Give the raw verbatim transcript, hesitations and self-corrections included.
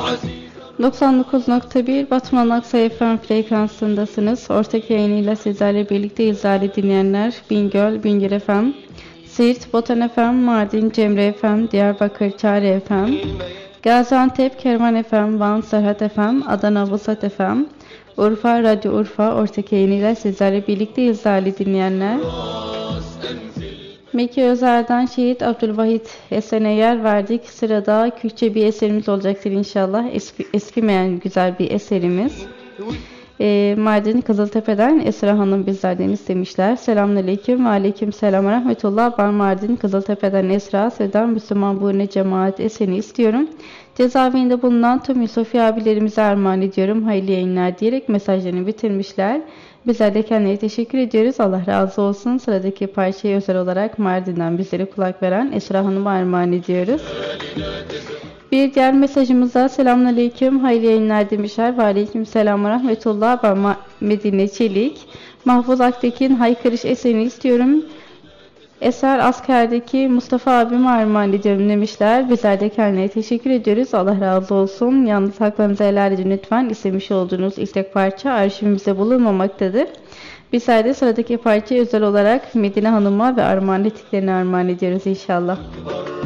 doksan dokuz nokta bir Batman Aksa F M frekansındasınız. Ortak yayınıyla sizlerle birlikteyiz değerli dinleyenler. Bingöl, Bingöl F M, Siirt, Botan F M, Mardin, Cemre F M, Diyarbakır, Çağrı F M, Gaziantep, Kervan F M, Van, Serhat F M, Adana, Vusat F M, Urfa, Radyo Urfa ortak yayınıyla sizlerle birlikteyiz değerli dinleyenler. Mekki Özer'den Şehit Abdülvahit Esen'e yer verdik. Sırada Kürtçe bir eserimiz olacaktır inşallah. Eski, eskimeyen güzel bir eserimiz. E, Mardin Kızıltepe'den Esra Hanım bizlerden istemişler. Selamünaleyküm ve aleyküm selam ve rahmetullah. Ben Mardin Kızıltepe'den Esra Sevdan Müslüman Burne Cemaat eseri istiyorum. Cezaevinde bulunan tüm Yusufi abilerimize armağan ediyorum. Hayırlı yayınlar diyerek mesajlarını bitirmişler. Bizler de kendilerine teşekkür ediyoruz. Allah razı olsun. Sıradaki parçayı özel olarak Mardin'den bizlere kulak veren Esra Hanım'a armağan ediyoruz. Bir diğer mesajımıza selamünaleyküm, hayırlı yayınlar demişler. Ve aleyküm selam ve rahmetullah. Ben Medine Çelik. Mahfuz Aktekin Haykırış eserini istiyorum. Eser askerdeki Mustafa abime armağan ediyorum demişler. Bizler de kendine teşekkür ediyoruz. Allah razı olsun. Yalnız haklarınızı helal edin lütfen. İstemiş olduğunuz istek parça arşivimizde bulunmamaktadır. Bizler de sıradaki parçayı özel olarak Medine Hanım'a ve armağan ettiklerini armağan ediyoruz inşallah.